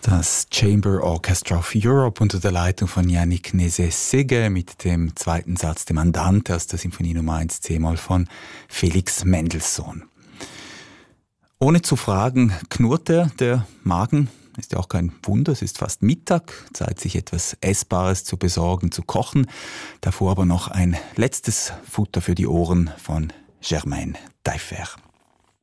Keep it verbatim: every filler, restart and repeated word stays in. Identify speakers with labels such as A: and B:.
A: Das Chamber Orchestra of Europe unter der Leitung von Yannick Nézet-Ségué mit dem zweiten Satz dem Andante aus der Symphonie Nummer eins C-Moll von Felix Mendelssohn. Ohne zu fragen knurrt er, der Magen. Ist ja auch kein Wunder, es ist fast Mittag, Zeit sich etwas Essbares zu besorgen, zu kochen. Davor aber noch ein letztes Futter für die Ohren von Germaine Taillefer.